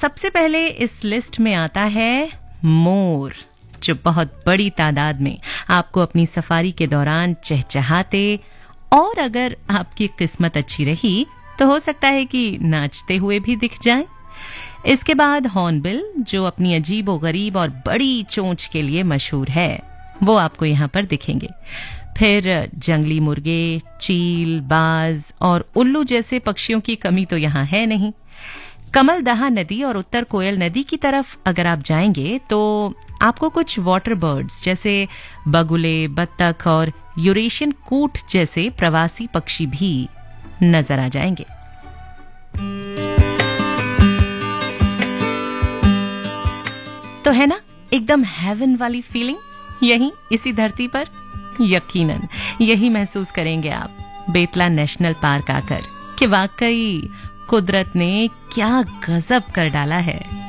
सबसे पहले इस लिस्ट में आता है मोर, जो बहुत बड़ी तादाद में आपको अपनी सफारी के दौरान चहचहाते और अगर आपकी किस्मत अच्छी रही तो हो सकता है कि नाचते हुए भी दिख जाएं। इसके बाद हॉर्नबिल, जो अपनी अजीबोगरीब और बड़ी चोंच के लिए मशहूर है, वो आपको यहाँ पर दिखेंगे। फिर जंगली मुर्गे, चील, बाज और उल्लू जैसे पक्षियों की कमी तो यहाँ है नहीं। कमलदहा नदी और उत्तर कोयल नदी की तरफ अगर आप जाएंगे तो आपको कुछ वाटर बर्ड्स जैसे बगुले, बत्तख और यूरेशियन कूट जैसे प्रवासी पक्षी भी नजर आ जाएंगे। तो है ना एकदम हेवन वाली फीलिंग यहीं इसी धरती पर? यकीनन यही महसूस करेंगे आप बेतला नेशनल पार्क आकर कि वाकई कुदरत ने क्या गजब कर डाला है।